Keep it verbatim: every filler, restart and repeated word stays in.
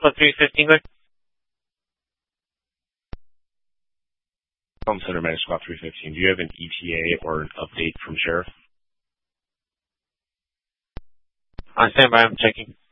Alpha three fifteen, go ahead. Home Center Managed Squad three fifteen. Do you have an E T A or an update from Sheriff? On standby, I'm checking.